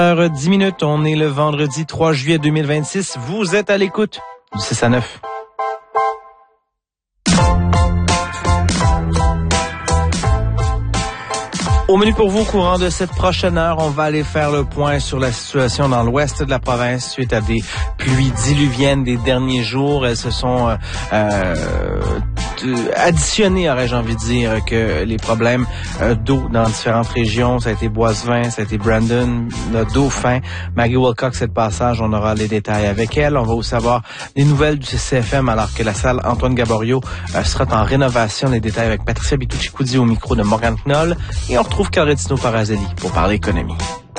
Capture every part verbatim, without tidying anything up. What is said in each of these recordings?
dix minutes, on est le vendredi trois juillet deux mille vingt-six. Vous êtes à l'écoute du six à neuf. Au menu pour vous, au courant de cette prochaine heure, on va aller faire le point sur la situation dans l'ouest de la province suite à des pluies diluviennes des derniers jours. Elles se sont euh, euh, additionnées, aurais-je envie de dire, que les problèmes euh, d'eau dans différentes régions. Ça a été Boissevin, ça a été Brandon, le Dauphin. Maggie Wilcox est de passage, on aura les détails avec elle. On va aussi avoir des nouvelles du C C F M alors que la salle Antoine Gaborio euh, sera en rénovation. Les détails avec Patricia Bitucci-Coudi au micro de Morgan Knoll. Et on retrouve Carretino Parazelli pour parler économie.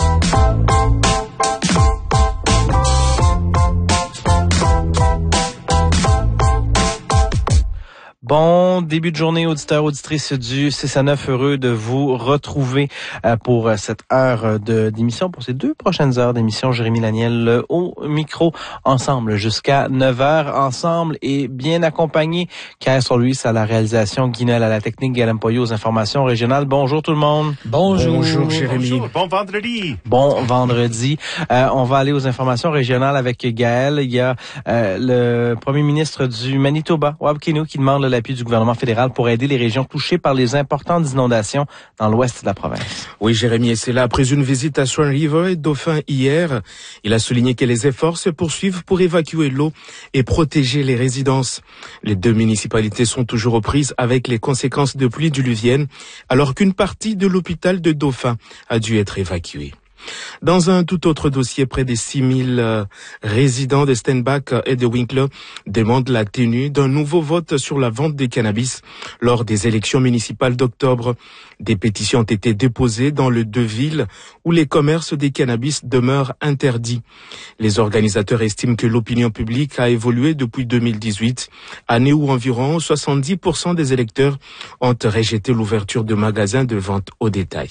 Bon début de journée, auditeurs, auditrices du six à neuf. Heureux de vous retrouver euh, pour cette heure de d'émission, pour ces deux prochaines heures d'émission. Jérémy Laniel euh, au micro, ensemble jusqu'à neuf heures, ensemble et bien accompagné. Pierre sur Louis à la réalisation, Guinel à la technique, Gaël Empoyo aux informations régionales. Bonjour tout le monde. Bonjour, Bonjour Jérémy. Bonjour, bon vendredi. Bon vendredi. Euh, on va aller aux informations régionales avec Gaël. Il y a euh, le premier ministre du Manitoba, Wab Kinew, qui demande l'appui du gouvernement fédéral pour aider les régions touchées par les importantes inondations dans l'ouest de la province. Oui, Jérémy, et c'est là après une visite à Swan River et Dauphin hier. Il a souligné que les efforts se poursuivent pour évacuer l'eau et protéger les résidences. Les deux municipalités sont toujours aux prises avec les conséquences de pluies diluviennes, alors qu'une partie de l'hôpital de Dauphin a dû être évacuée. Dans un tout autre dossier, près des six mille euh, résidents de Steinbach et de Winkler demandent la tenue d'un nouveau vote sur la vente des cannabis lors des élections municipales d'octobre. Des pétitions ont été déposées dans les deux villes où les commerces des cannabis demeurent interdits. Les organisateurs estiment que l'opinion publique a évolué depuis deux mille dix-huit, année où environ soixante-dix pour cent des électeurs ont rejeté l'ouverture de magasins de vente au détail.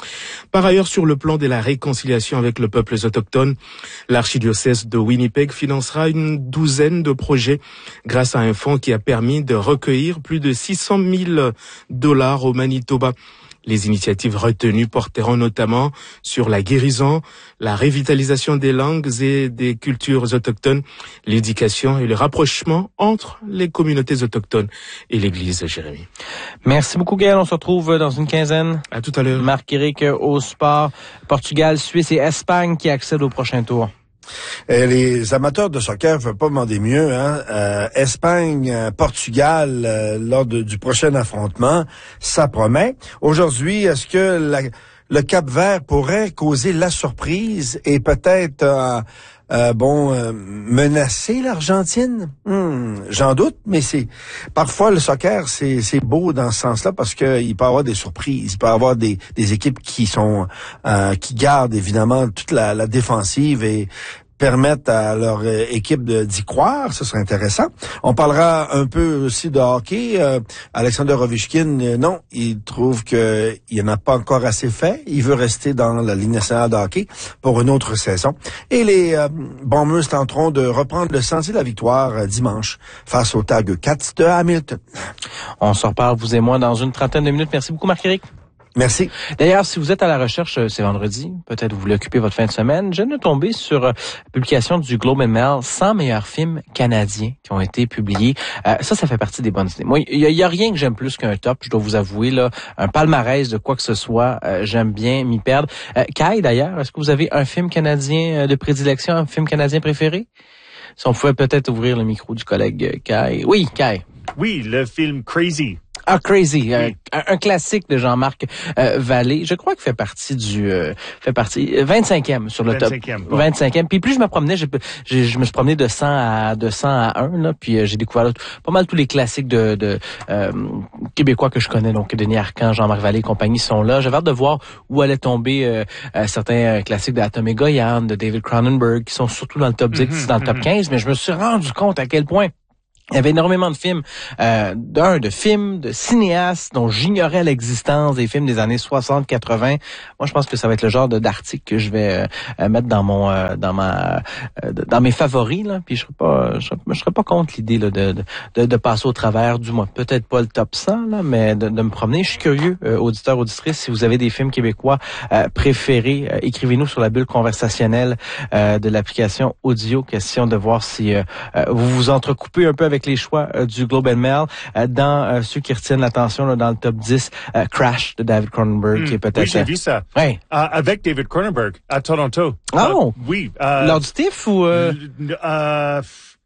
Par ailleurs, sur le plan de la réconciliation avec le peuple autochtone, l'archidiocèse de Winnipeg financera une douzaine de projets grâce à un fonds qui a permis de recueillir plus de six cent mille dollars au Manitoba. Les initiatives retenues porteront notamment sur la guérison, la revitalisation des langues et des cultures autochtones, l'éducation et le rapprochement entre les communautés autochtones et l'Église, Jérémy. Merci beaucoup, Gaël. On se retrouve dans une quinzaine. À tout à l'heure. Marc-Éric au sport. Portugal, Suisse et Espagne qui accèdent au prochain tour. Et les amateurs de soccer ne peuvent pas demander mieux. Hein? Euh, Espagne, euh, Portugal, euh, lors de, du prochain affrontement, ça promet. Aujourd'hui, est-ce que la, le Cap-Vert pourrait causer la surprise et peut-être euh, euh, bon euh, menacer l'Argentine? Hmm, j'en doute, mais c'est parfois le soccer, c'est, c'est beau dans ce sens-là parce que il peut y avoir des surprises, il peut y avoir des, des équipes qui sont euh, qui gardent évidemment toute la, la défensive et permettent à leur euh, équipe de, d'y croire, ce serait intéressant. On parlera un peu aussi de hockey. Euh, Alexander Ovechkin, euh, non, il trouve que il n'en a pas encore assez fait. Il veut rester dans la Ligue nationale de hockey pour une autre saison. Et les euh, Bombers tenteront de reprendre le sentier de la victoire euh, dimanche face au Tiger Cats de Hamilton. On se reparle, vous et moi, dans une trentaine de minutes. Merci beaucoup, Marc-Éric. Merci. D'ailleurs, si vous êtes à la recherche, c'est vendredi, peut-être vous voulez occuper votre fin de semaine, je viens de tomber sur euh, la publication du Globe and Mail, cent meilleurs films canadiens qui ont été publiés. Euh, ça, ça fait partie des bonnes idées. Moi, il y, y a rien que j'aime plus qu'un top, je dois vous avouer, là, un palmarès de quoi que ce soit, euh, j'aime bien m'y perdre. Euh, Kai, d'ailleurs, est-ce que vous avez un film canadien de prédilection, un film canadien préféré? Si on pouvait peut-être ouvrir le micro du collègue Kai. Oui, Kai. Oui, le film Crazy. Ah, Crazy, oui. un, un classique de Jean-Marc euh, Vallée. Je crois qu'il fait partie du euh, fait partie vingt-cinquième sur le vingt-cinquième, top. bon. vingt-cinquième. Puis plus je me promenais, j'ai, j'ai, je me suis promené de cent à de cent à un là, puis euh, j'ai découvert là, pas mal tous les classiques de, de euh, québécois que je connais, donc Denis Arcand, Jean-Marc Vallée et compagnie sont là. J'avais hâte de voir où allaient tomber euh, euh, certains classiques de Atomic Goyane, de David Cronenberg, qui sont surtout dans le top dix, mm-hmm, dans le top mm-hmm. quinze, mais je me suis rendu compte à quel point Il y avait énormément de films, euh, d'un, de films, de cinéastes dont j'ignorais l'existence, des films des années soixante quatre-vingts. Moi, je pense que ça va être le genre de d'article que je vais euh, mettre dans mon, euh, dans ma, euh, dans mes favoris là. Puis je serais pas, je serais, je serais pas contre l'idée là de, de, de passer au travers, du moins peut-être pas le top cent là, mais de, de me promener. Je suis curieux, euh, auditeurs, auditrices, si vous avez des films québécois euh, préférés, euh, écrivez-nous sur la bulle conversationnelle euh, de l'application audio. Question de voir si euh, euh, vous vous entrecoupez un peu avec avec les choix euh, du Globe and Mail euh, dans euh, ceux qui retiennent l'attention là, dans le top dix, euh, Crash de David Cronenberg Mm, qui est peut-être... oui, j'ai vu ça. Ouais. Euh, avec David Cronenberg à Toronto. Oh! Euh, oui. Euh, Lors du T I F ou... Euh... euh,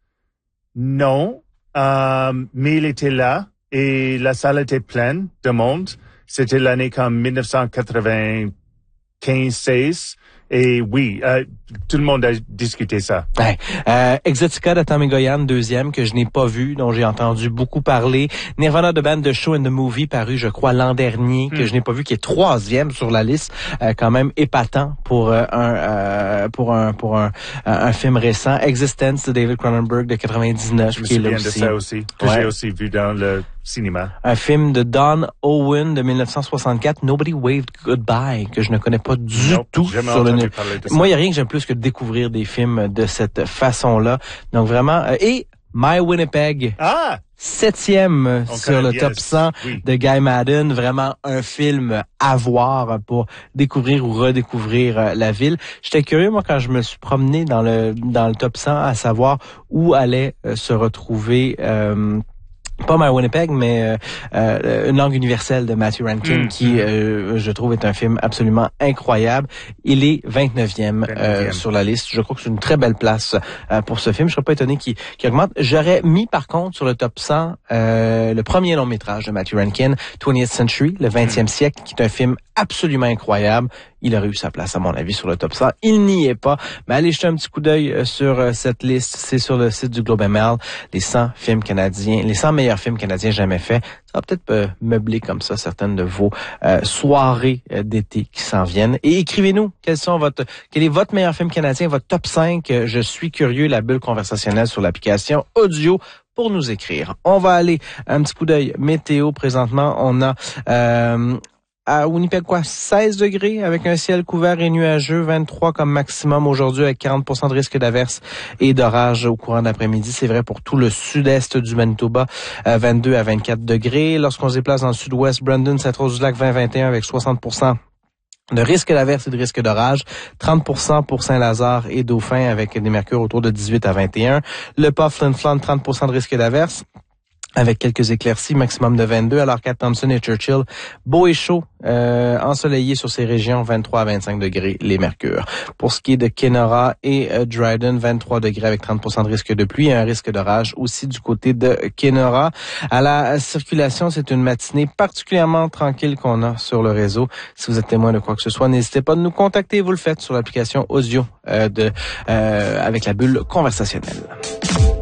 non, euh, mais il était là et la salle était pleine de monde. C'était l'année comme dix-neuf cent quatre-vingt-quinze seize. Et oui, euh, tout le monde a discuté ça. Ouais. Euh, Exotica de Tommy Goyan, deuxième, que je n'ai pas vu, dont j'ai entendu beaucoup parler. Nirvana de Band de Show and the Movie, paru, je crois, l'an dernier, que mm. je n'ai pas vu, qui est troisième sur la liste, euh, quand même épatant pour euh, un euh, pour un pour un, un film récent. Existence de David Cronenberg de quatre-vingt-dix-neuf, je me qui est là souviens aussi. de ça aussi, que ouais. j'ai aussi vu dans le cinéma. Un film de Don Owen de dix-neuf cent soixante-quatre, Nobody Waved Goodbye, que je ne connais pas du non, tout sur le net. Moi, il n'y a rien que j'aime plus que de découvrir des films de cette façon-là. Donc vraiment, euh, et My Winnipeg. Ah! Septième okay, sur le yes, top cent oui. de Guy Madden. Vraiment un film à voir pour découvrir ou redécouvrir euh, la ville. J'étais curieux, moi, quand je me suis promené dans le dans le top cent, à savoir où allait euh, se retrouver... Euh, pas My Winnipeg, mais euh, euh, Une langue universelle de Matthew Rankin, mm, qui, euh, je trouve, est un film absolument incroyable. Il est vingt-neuvième, vingt-neuvième. Euh, sur la liste. Je crois que c'est une très belle place euh, pour ce film. Je serais pas étonné qu'il, qu'il augmente. J'aurais mis, par contre, sur le top cent, euh, le premier long-métrage de Matthew Rankin, twentieth Century, le vingtième mm. siècle, qui est un film absolument incroyable. Il aurait eu sa place, à mon avis, sur le top cent. Il n'y est pas. Mais allez jeter un petit coup d'œil sur cette liste. C'est sur le site du Globe and Mail. Les cent films canadiens, les cent meilleurs films canadiens jamais faits. Ça va peut-être euh, meubler comme ça certaines de vos euh, soirées euh, d'été qui s'en viennent. Et écrivez-nous quels sont votre, quel est votre meilleur film canadien, votre top cinq. Euh, je suis curieux, la bulle conversationnelle sur l'application audio pour nous écrire. On va aller un petit coup d'œil météo. Présentement, on a... Euh, à Winnipeg, quoi, seize degrés avec un ciel couvert et nuageux, vingt-trois comme maximum aujourd'hui avec quarante pour cent de risque d'averse et d'orage au courant de l'après-midi. C'est vrai pour tout le sud-est du Manitoba, euh, vingt-deux à vingt-quatre degrés. Lorsqu'on se déplace dans le sud-ouest, Brandon, Sainte-Rose-du-Lac, vingt à vingt et un avec soixante pour cent de risque d'averse et de risque d'orage, trente pour cent pour Saint-Lazare et Dauphin avec des mercures autour de dix-huit à vingt et un. Le Pas, Flin Flon, trente pour cent de risque d'averse, avec quelques éclaircies, maximum de vingt-deux, alors qu'à Thompson et Churchill, beau et chaud, euh, ensoleillé sur ces régions, vingt-trois à vingt-cinq degrés les mercures. Pour ce qui est de Kenora et euh, Dryden, vingt-trois degrés avec trente pour cent de risque de pluie et un risque d'orage aussi du côté de Kenora. À la circulation, c'est une matinée particulièrement tranquille qu'on a sur le réseau. Si vous êtes témoin de quoi que ce soit, n'hésitez pas à nous contacter, vous le faites sur l'application audio euh, de euh, avec la bulle conversationnelle.